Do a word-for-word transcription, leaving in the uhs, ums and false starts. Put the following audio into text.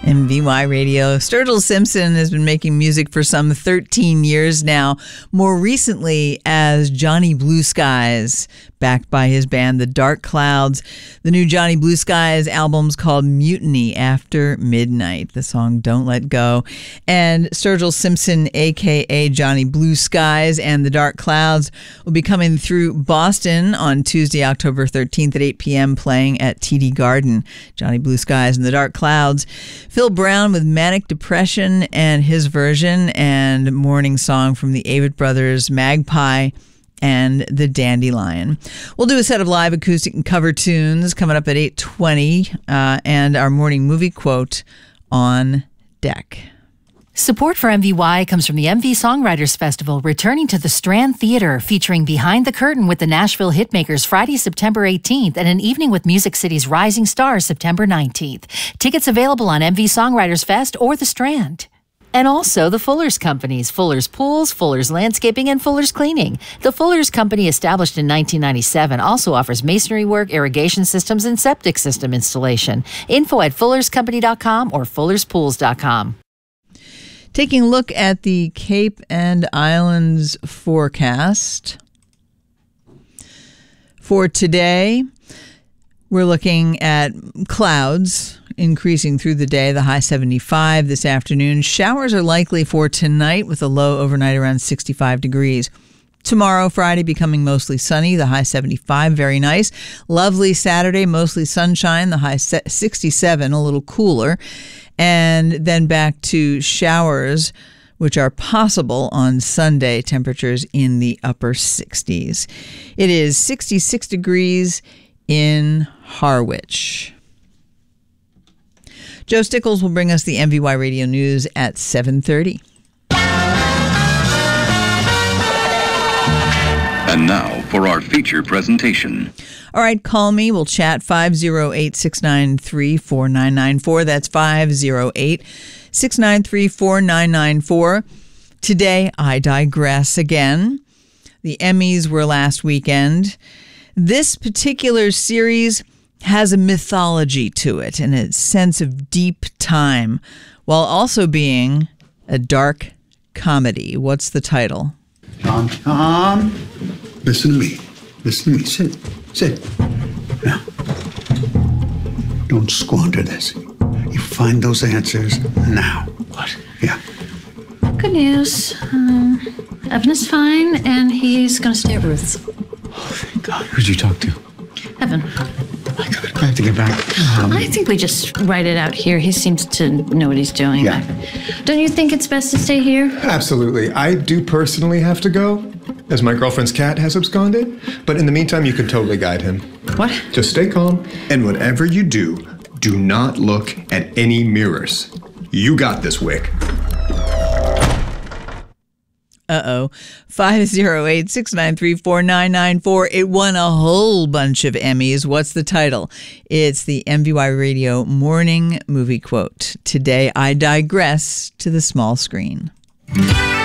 M V Y Radio. Sturgill Simpson has been making music for some thirteen years now, more recently as Johnny Blue Skies, backed by his band The Dark Clouds. The new Johnny Blue Skies album's called Mutiny After Midnight, the song Don't Let Go. And Sturgill Simpson, a k a. Johnny Blue Skies, and The Dark Clouds will be coming through Boston on Tuesday, October thirteenth at eight p.m., playing at T D Garden. Johnny Blue Skies and The Dark Clouds. Phil Brown with Manic Depression and his version, and Morning Song from the Avett Brothers, Magpie, and the Dandelion. We'll do a set of live acoustic and cover tunes coming up at eight twenty, uh, and our morning movie quote on deck. Support for M V Y comes from the M V Songwriters Festival, returning to the Strand Theater, featuring Behind the Curtain with the Nashville Hitmakers Friday, September eighteenth, and an evening with Music City's Rising Stars September nineteenth. Tickets available on M V Songwriters Fest or the Strand. And also the Fuller's Companies, Fuller's Pools, Fuller's Landscaping, and Fuller's Cleaning. The Fuller's Company, established in nineteen ninety-seven, also offers masonry work, irrigation systems, and septic system installation. Info at fullers company dot com or fullers pools dot com. Taking a look at the Cape and Islands forecast for today, we're looking at clouds increasing through the day, the high seventy-five this afternoon. Showers are likely for tonight with a low overnight around sixty-five degrees. Tomorrow, Friday, becoming mostly sunny, the high seventy-five, very nice. Lovely Saturday, mostly sunshine, the high sixty-seven, a little cooler. And then back to showers, which are possible on Sunday, temperatures in the upper sixties. It is sixty-six degrees in Harwich. Joe Stickles will bring us the M V Y Radio News at seven thirty. And now for our feature presentation. All right, call me. We'll chat five oh eight, six nine three, four nine nine four. That's five oh eight, six nine three, four nine nine four. Today, I digress again. The Emmys were last weekend. This particular series has a mythology to it and a sense of deep time, while also being a dark comedy. What's the title? Tom, Tom, listen to me. Listen to me. Sit. Sit. Now, don't squander this. You find those answers now. What? Yeah. Good news. Um, Evan is fine, and he's going to stay at Ruth's. Oh, thank God. Who'd you talk to? Evan. My God, I have to get back. Um, I think we just write it out here. He seems to know what he's doing. Yeah. Don't you think it's best to stay here? Absolutely. I do personally have to go, as my girlfriend's cat has absconded. But in the meantime, you can totally guide him. What? Just stay calm, and whatever you do, do not look at any mirrors. You got this, Wick. Uh-oh. five oh eight, six nine three, four nine nine four. It won a whole bunch of Emmys. What's the title? It's the M V Y Radio Morning Movie Quote. Today, I digress to the small screen.